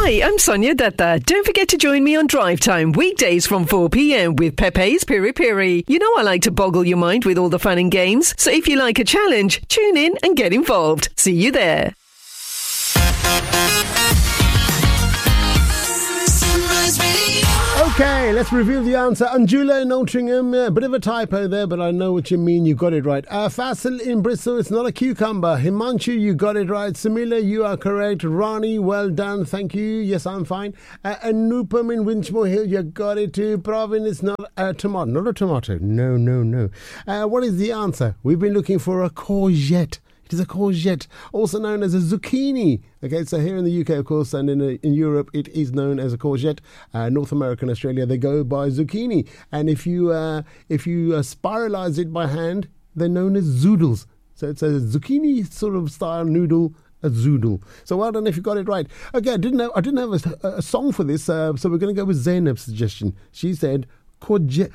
Hi, I'm Sonia Datta. Don't forget to join me on Drive Time weekdays from 4 p.m. with Pepe's Piri Piri. You know I like to boggle your mind with all the fun and games, so if you like a challenge, tune in and get involved. See you there. Okay, let's reveal the answer. Anjula in Altrincham, a bit of a typo there, but I know what you mean. You got it right. Faisal in Bristol, it's not a cucumber. Himanshu, you got it right. Samila, you are correct. Rani, well done. Thank you. Yes, I'm fine. Anupam in Winchmore Hill, you got it too. Pravin, it's not a tomato. Not a tomato. No. What is the answer? We've been looking for a courgette. It is a courgette, also known as a zucchini. Okay, so here in the UK, of course, and in Europe, it is known as a courgette. North America and Australia, they go by zucchini. And if you spiralize it by hand, they're known as zoodles. So it's a zucchini sort of style noodle, a zoodle. So well done if you got it right. Okay, I didn't have a song for this, so we're going to go with Zainab's suggestion. She said courgette.